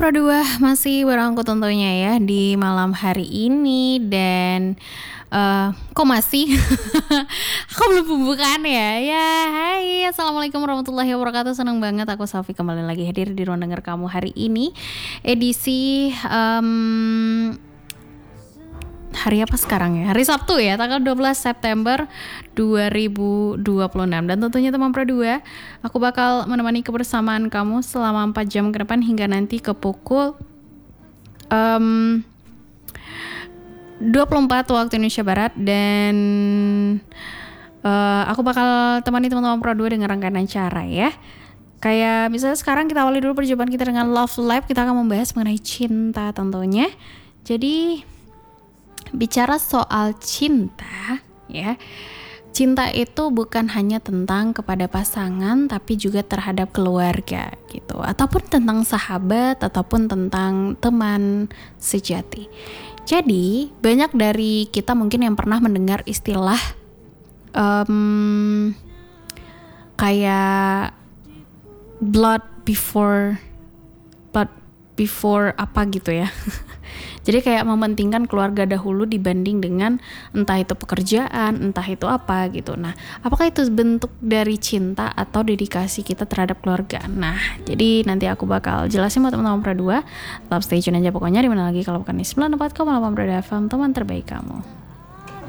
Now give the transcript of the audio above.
Pro 2 masih bareng aku tentunya ya di malam hari ini dan kok masih aku belum pembukaan ya. Ya, hai. Assalamualaikum warahmatullahi wabarakatuh. Senang banget aku Safi kembali lagi hadir di ruang dengar kamu hari ini. Edisi hari apa sekarang ya? Hari Sabtu ya, tanggal 12 September 2026. Dan tentunya teman Pro 2, aku bakal menemani kebersamaan kamu selama 4 jam ke depan hingga nanti ke pukul 24 waktu Indonesia Barat. Dan aku bakal temani teman-teman Pro 2 dengan rangkaian acara ya. Kayak misalnya sekarang kita awali dulu perjumpaan kita dengan Love Lab. Kita akan membahas mengenai cinta tentunya. Jadi bicara soal cinta ya, cinta itu bukan hanya tentang kepada pasangan tapi juga terhadap keluarga gitu, ataupun tentang sahabat, ataupun tentang teman sejati. Jadi banyak dari kita mungkin yang pernah mendengar istilah kayak blood before apa gitu ya. Jadi kayak mementingkan keluarga dahulu dibanding dengan entah itu pekerjaan, entah itu apa gitu. Nah, apakah itu bentuk dari cinta atau dedikasi kita terhadap keluarga? Nah, jadi nanti aku bakal jelasin buat teman-teman Pro 2. Tetap stay tune aja pokoknya, dimana lagi kalau bukan di 94,8 Pro FM, teman terbaik kamu.